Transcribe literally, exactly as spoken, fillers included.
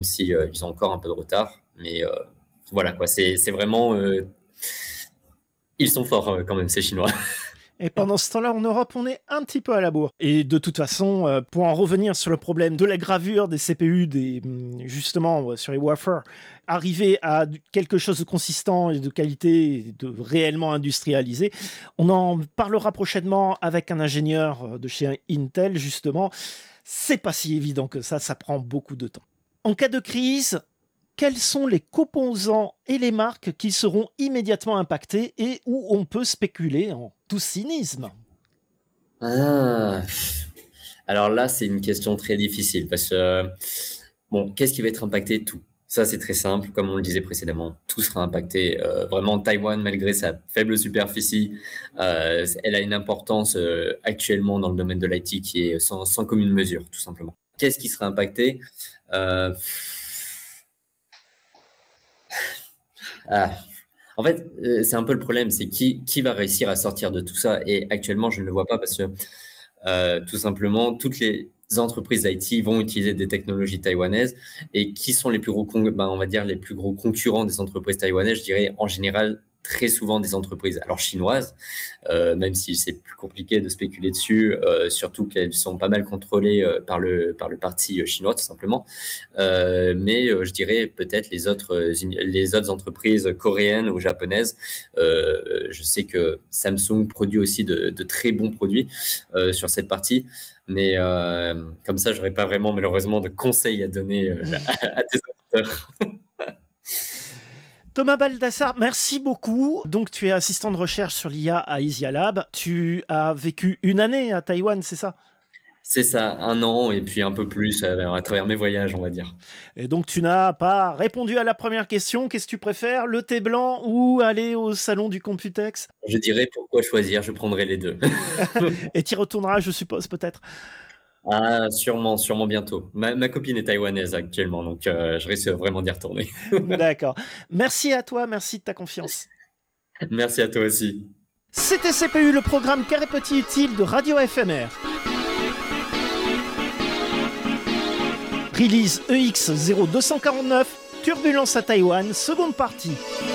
si, heu, ils ont encore un peu de retard. Mais, heu, voilà quoi, c'est c'est vraiment, heu ils sont forts, heu, quand même ces Chinois. Et pendant ce temps-là, en Europe, on est un petit peu à la bourre. Et de toute façon, heu, pour en revenir sur le problème de la gravure des C P U, des, mmh, justement, sur les wafers, arriver à du quelque chose de consistant et de qualité et de réellement industrialisé, on en parlera prochainement avec un ingénieur, heu, de chez Intel justement. C'est pas si évident que ça, ça prend beaucoup de temps. En cas de crise, quels sont les composants et les marques qui seront immédiatement impactés et où on peut spéculer en tout cynisme? Ah! Alors là, c'est une question très difficile parce que, bon, qu'est-ce qui va être impacté? Tout. Ça, c'est très simple. Comme on le disait précédemment, tout sera impacté. Heu, vraiment, Taïwan, malgré sa faible superficie, heu, c elle a une importance, heu, actuellement dans le domaine de l'I T qui est sans sans commune mesure, tout simplement. Qu'est-ce qui sera impacté? Heu Ah! En fait, heu, c'est un peu le problème, c'est qui qui va réussir à sortir de tout ça? Et actuellement, je ne le vois pas parce que, heu, tout simplement, toutes les entreprises I T vont utiliser des technologies taïwanaises et qui sont les plus gros con ben, on va dire les plus gros concurrents des entreprises taïwanaises? Je dirais, en général, très souvent des entreprises, alors chinoises, heu, même si c'est plus compliqué de spéculer dessus, heu, surtout qu'elles sont pas mal contrôlées, heu, par le par le parti, heu, chinois, tout simplement. Heu, mais, heu, je dirais peut-être les autres uni les autres entreprises coréennes ou japonaises. Heu, je sais que Samsung produit aussi de de très bons produits, heu, sur cette partie. Mais, hem, comme ça, j'aurais pas vraiment malheureusement de conseils à donner, heu, à à tes auditeurs. Thomas Baldassard, merci beaucoup. Donc tu es assistant de recherche sur l'I A à Isia Lab. Tu as vécu une année à Taïwan, c'est ça? C'est ça, un an et puis un peu plus, heu, à travers mes voyages, on va dire. Et donc tu n'as pas répondu à la première question. Qu'est-ce que tu préfères, le thé blanc ou aller au salon du Computex? Je dirais: «Pourquoi choisir?» Je prendrai les deux. Et tu y retourneras, je suppose, peut-être? Ah, sûrement, sûrement bientôt. Ma ma copine est taïwanaise actuellement, donc, heu, je risque vraiment d'y retourner. D'accord. Merci à toi, merci de ta confiance. Merci à toi aussi. C'était C P U, le programme Carré Petit Utile de Radio F M R. Release E X zéro deux cent quarante-neuf, Turbulence à Taïwan, seconde partie.